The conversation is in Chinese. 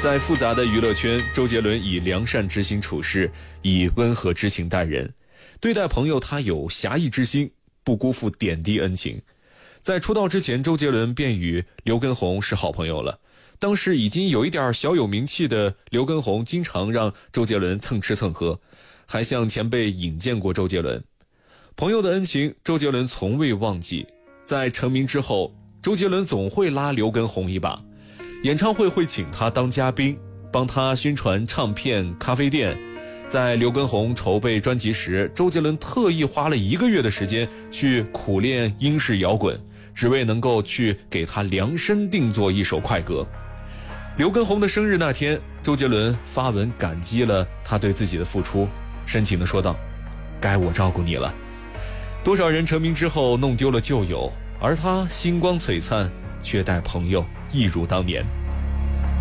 在复杂的娱乐圈，周杰伦以良善之心处事，以温和之情待人。对待朋友，他有侠义之心，不辜负点滴恩情。在出道之前，周杰伦便与刘畊宏是好朋友了。当时已经有一点小有名气的刘畊宏，经常让周杰伦蹭吃蹭喝，还向前辈引荐过周杰伦。朋友的恩情，周杰伦从未忘记。在成名之后，周杰伦总会拉刘畊宏一把，演唱会会请他当嘉宾，帮他宣传唱片、咖啡店。在刘畊宏筹备专辑时，周杰伦特意花了1个月的时间去苦练英式摇滚，只为能够去给他量身定做一首快歌。刘畊宏的生日那天，周杰伦发文感激了他对自己的付出，深情地说道：该我照顾你了。多少人成名之后弄丢了旧友，而他星光璀璨，却待朋友一如当年。